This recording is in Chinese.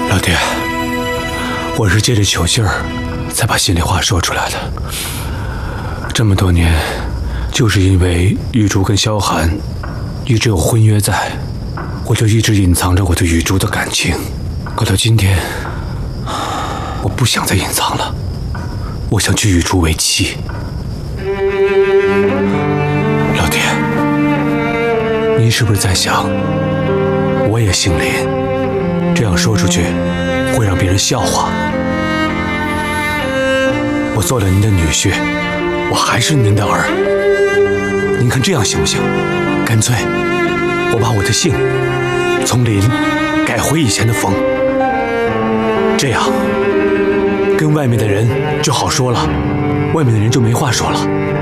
老爹，我是借着酒劲儿才把心里话说出来的。这么多年，就是因为玉竹跟萧寒一直有婚约在，我就一直隐藏着我对玉竹的感情。可到今天，我不想再隐藏了，我想娶玉竹为妻。老爹，您是不是在想，我也姓林，这样说出去会让别人笑话？我做了您的女婿，我还是您的儿。您看这样行不行？干脆我把我的姓从林改回以前的冯，这样跟外面的人就好说了，外面的人就没话说了。